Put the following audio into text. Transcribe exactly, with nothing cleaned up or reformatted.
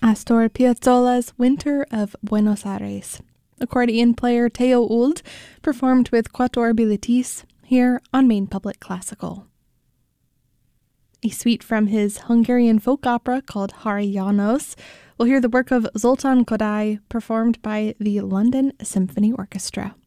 Astor Piazzolla's Winter of Buenos Aires. Accordion player Theo Ould performed with Quatuor Bilitis here on Maine Public Classical. A suite from his Hungarian folk opera called Hari János will hear the work of Zoltán Kodály performed by the London Symphony Orchestra.